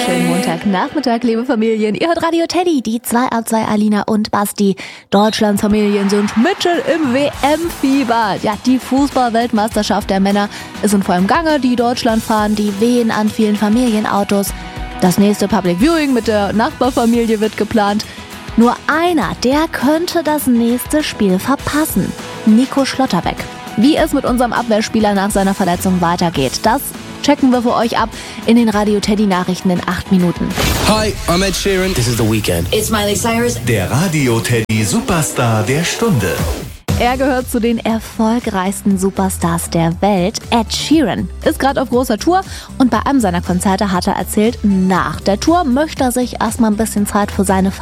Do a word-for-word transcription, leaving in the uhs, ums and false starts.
wunderschönen Montagnachmittag, liebe Familien. Ihr hört Radio Teddy, die zwei ab zwei Alina und Basti. Deutschlands Familien sind mitten im W M-Fieber. Ja, die Fußball-Weltmeisterschaft der Männer ist in vollem Gange. Die Deutschland fahren, die wehen an vielen Familienautos. Das nächste Public Viewing mit der Nachbarfamilie wird geplant. Nur einer, der könnte das nächste Spiel verpassen. Nico Schlotterbeck. Wie es mit unserem Abwehrspieler nach seiner Verletzung weitergeht, das checken wir für euch ab in den Radio Teddy Nachrichten in acht Minuten. Hi, I'm Ed Sheeran. This is The Weeknd. It's Miley Cyrus. Der Radio Teddy Superstar der Stunde. Er gehört zu den erfolgreichsten Superstars der Welt. Ed Sheeran ist gerade auf großer Tour und bei einem seiner Konzerte hat er erzählt, nach der Tour möchte er sich erstmal ein bisschen Zeit für seine